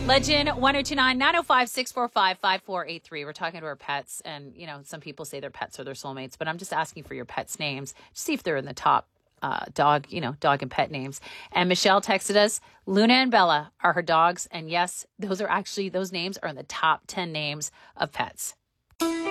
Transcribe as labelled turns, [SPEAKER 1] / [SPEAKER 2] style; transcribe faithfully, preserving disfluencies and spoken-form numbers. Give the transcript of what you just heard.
[SPEAKER 1] Legend one oh two nine, nine oh five, six four five, five four eight three. We're talking to our pets, and, you know, some people say their pets are their soulmates, but I'm just asking for your pets' names to see if they're in the top uh, dog, you know, dog and pet names. And Michelle texted us, Luna and Bella are her dogs. And yes, those are actually, those names are in the top ten names of pets.